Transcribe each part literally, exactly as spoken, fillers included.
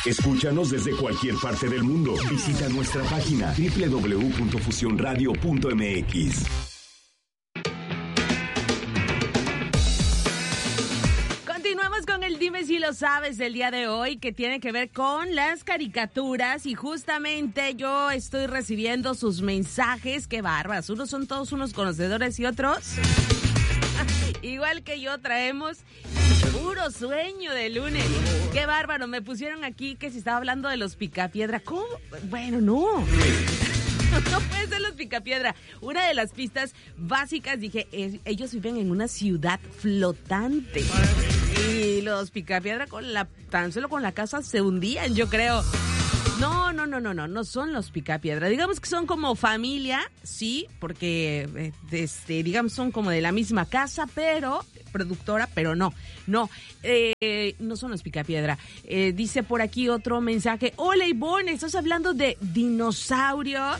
Escúchanos desde cualquier parte del mundo. Visita nuestra página doble u doble u doble u punto fusión radio punto m x. Continuamos con el Dime si lo sabes del día de hoy, que tiene que ver con las caricaturas, y justamente yo estoy recibiendo sus mensajes. Qué bárbaros, unos son todos unos conocedores y otros, igual que yo, traemos puro sueño de lunes. Qué bárbaro, me pusieron aquí que si estaba hablando de los Picapiedra. ¿Cómo? Bueno, no. No puede ser los Picapiedra. Una de las pistas básicas, dije, es, ellos viven en una ciudad flotante. Y los Picapiedra con la, tan solo con la casa se hundían, yo creo. No, no, no, no, no, no son los Picapiedra. Digamos que son como familia, sí, porque este, digamos son como de la misma casa, pero productora, pero no, no, eh, no son los Picapiedra. Eh, dice por aquí otro mensaje. Hola Ivonne, ¿estás hablando de dinosaurios?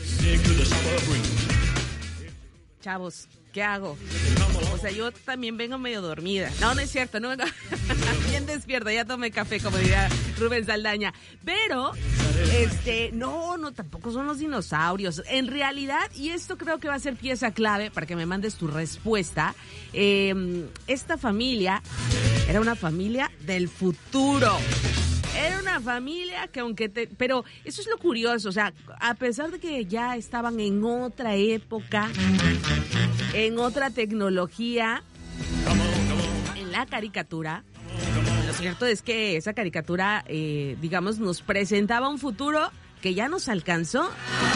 Chavos, ¿qué hago? O sea, yo también vengo medio dormida. No, no es cierto, no vengo bien despierta, ya tomé café, como diría Rubén Saldaña. Pero, este, no, no, tampoco son los dinosaurios. En realidad, y esto creo que va a ser pieza clave para que me mandes tu respuesta, eh, esta familia era una familia del futuro. Era una familia que aunque te... Pero eso es lo curioso, o sea, a pesar de que ya estaban en otra época, en otra tecnología, en la caricatura, lo cierto es que esa caricatura, eh, digamos, nos presentaba un futuro que ya nos alcanzó.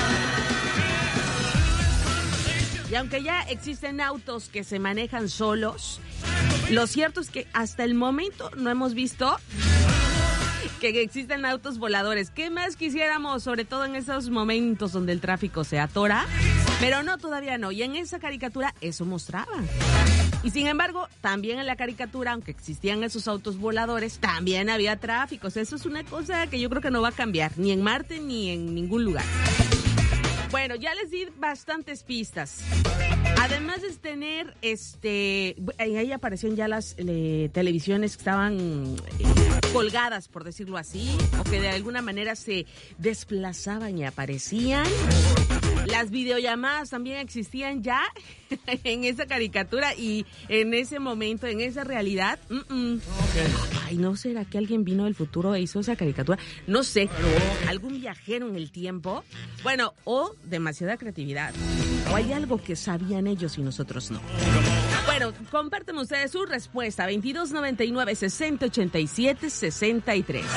Y aunque ya existen autos que se manejan solos, lo cierto es que hasta el momento no hemos visto que existen autos voladores. ¿Qué más quisiéramos, sobre todo en esos momentos donde el tráfico se atora? Pero no, todavía no. Y en esa caricatura eso mostraba. Y sin embargo, también en la caricatura, aunque existían esos autos voladores, también había tráfico. O sea, eso es una cosa que yo creo que no va a cambiar, ni en Marte ni en ningún lugar. Bueno, ya les di bastantes pistas. Además de tener, este, ahí aparecieron ya las eh, televisiones que estaban eh, colgadas, por decirlo así, o que de alguna manera se desplazaban y aparecían. Las videollamadas también existían ya en esa caricatura y en ese momento, en esa realidad. Mm-mm. Okay. Ay, ¿no será que alguien vino del futuro e hizo esa caricatura? No sé, algún viajero en el tiempo. Bueno, o demasiada creatividad. O hay algo que sabían ellos y nosotros no. Bueno, compártanme ustedes su respuesta. veintidós noventa y nueve, sesenta ochenta y siete, sesenta y tres.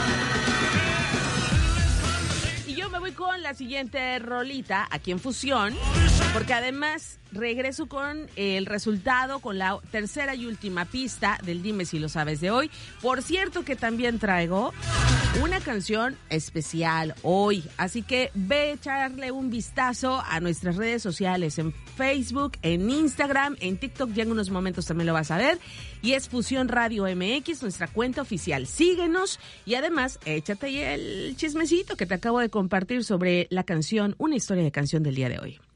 Me voy con la siguiente rolita aquí en Fusión, porque además regreso con el resultado, con la tercera y última pista del Dime si lo sabes de hoy. Por cierto que también traigo una canción especial hoy, así que ve a echarle un vistazo a nuestras redes sociales, en Facebook, en Instagram, en TikTok, ya en unos momentos también lo vas a ver, y es Fusión Radio M X, nuestra cuenta oficial. Síguenos y además échate el chismecito que te acabo de compartir sobre la canción, una historia de canción del día de hoy.